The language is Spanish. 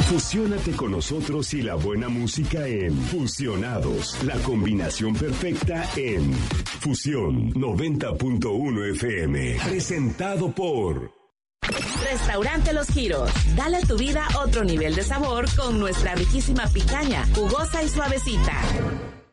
Fusiónate con nosotros y la buena música en Fusionados, la combinación perfecta en Fusión 90.1 FM. Presentado por Restaurante Los Giros. Dale a tu vida otro nivel de sabor con nuestra riquísima picaña, jugosa y suavecita.